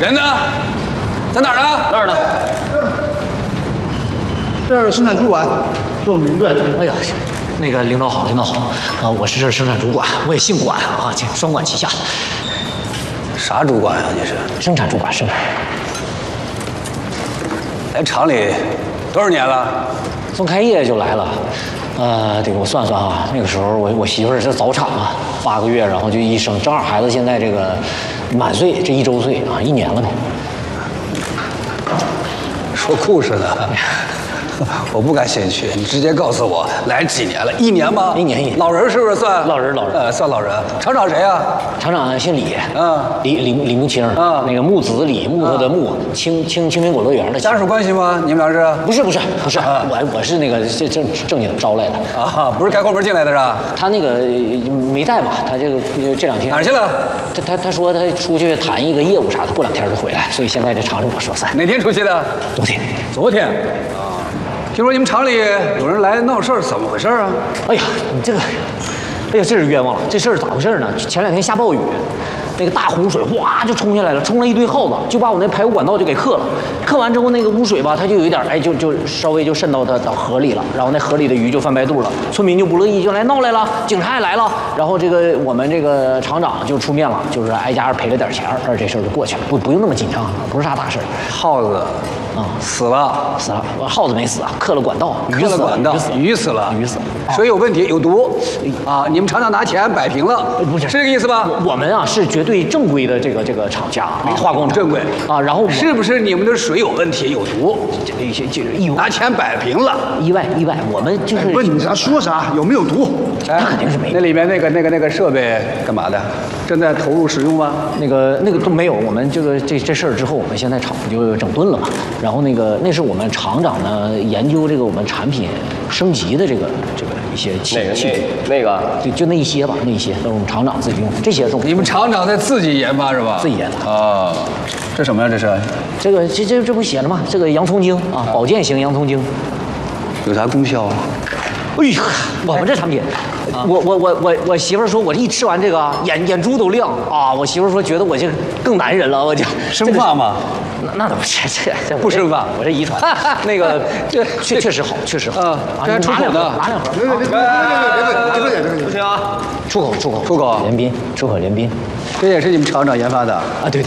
人呢？在哪儿呢？ 那儿呢？ 这是生产主管，做明对。 哎呀，那个领导好，领导好啊！我是这生产主管，我也姓管啊，这双管齐下。 啥主管啊？你是？ 生产主管，生产。 来厂里多少年了？ 从开业就来了。这个我算算啊，那个时候我媳妇儿是早产嘛，8个月，然后就一生，正好孩子现在这个满岁，这1周岁啊，1年了呗。 说故事呢，我不感兴趣，你直接告诉我来几年了？1年吗？ 1年。 老人是不是算？ 老人。 算老人。厂长谁呀？ 厂长姓李，李木清，那个木子李，木头的木，青苹果乐园的。 家属关系吗？你们俩是？ 不是，我是那个正经招来的啊，不是开后门进来的是吧？ 他那个没带吧？他这2天哪儿去了？ 他说他出去谈一个业务啥的，过2天就回来，所以现在这厂是我说算。 哪天出去的？昨天。听说你们厂里有人来闹事儿，怎么回事啊？ 哎呀，你这个，哎呀，这是冤枉了。这事儿咋回事呢？前2天下暴雨，那个大洪水哗就冲下来了，冲了一堆耗子，就把我那排污管道就给克了。克完之后，那个污水吧，它就有一点，就稍微就渗到河里了，然后那河里的鱼就翻白肚了。村民就不乐意，就来闹来了，警察也来了。然后我们这个厂长就出面了，就是挨家赔了点钱，这事儿就过去了，不用那么紧张，不是啥大事儿。 耗子。死了， 耗子没死啊，克了管道， 鱼死了，水有问题，有毒啊！你们厂长拿钱摆平了， 不是这个意思吧？ 我们啊是绝对正规的这个厂家啊，化工厂正规啊。然后是不是你们的水有问题，有毒？ 一些就是意外， 拿钱摆平了， 意外，我们就是问你啥说啥，有没有毒？ 那肯定是没有。 那里面那个设备干嘛的？正在投入使用吗？ 那个都没有。我们这事儿之后，我们现在厂不就整顿了嘛？然后那是我们厂长呢研究这个我们产品升级的这个一些器具， 那个就那一些吧，那一些都是我们厂长自己用，这些都你们厂长在自己研发是吧？ 自己研的啊。这什么呀？这是？ 这不写了吗？这个洋葱精啊，保健型洋葱精， 有啥功效啊？ 哎呀，我们这产品，我媳妇儿说，我一吃完这个眼珠都亮啊！我媳妇儿说，觉得我这更男人了，我就生发吗？ 那倒不是，这不生发， 我这遗传。那个这确实好，确实好啊！这还出口的， 拿2盒。 别， 不行啊！ 出口，联宾，出口联宾， 这也是你们厂长研发的啊？对，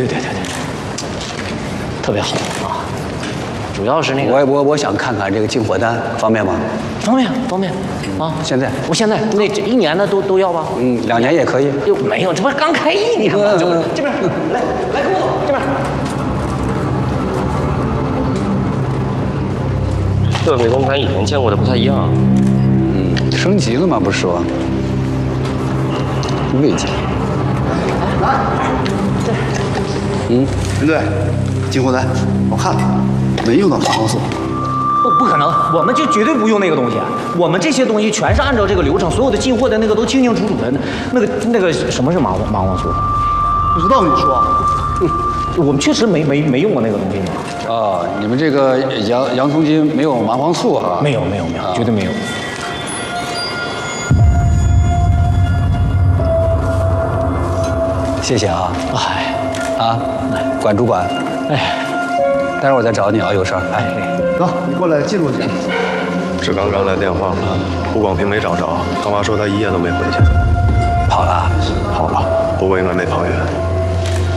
特别好啊！主要是那个， 我想看看这个进货单，方便吗？ 方便啊！ 现在我现在那这1年的都要吧 ？2年也可以。 又没有，这不是刚开业，你看吗？这边来，跟我走，这边。 设备跟咱以前见过的不太一样。 升级了吗？不是说？未见。 来，林队，进货单我看了，没用到抗生素。 不可能，我们就绝对不用那个东西。我们这些东西全是按照这个流程，所有的进货的那个都清清楚楚的。那个什么是麻黄素？ 不知道你说。 我们确实没用过那个东西嘛。 啊，你们这个洋葱精没有麻黄素啊？ 没有，绝对没有。 谢谢啊！管主管。待会儿我再找你啊，有事儿。 走，你过来记录去。 是刚来电话，胡广平没找着，他妈说他1夜都没回去。 跑了？ 不过应该没跑远。